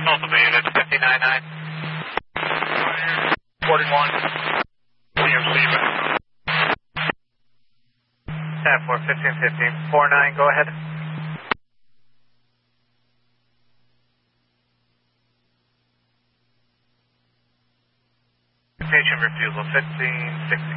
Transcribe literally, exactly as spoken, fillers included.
Multiple units, fifty-nine nine. forty-one. C M C back. ten four, fifteen fifteen. four nine, go ahead. Patient refusal, fifteen sixty.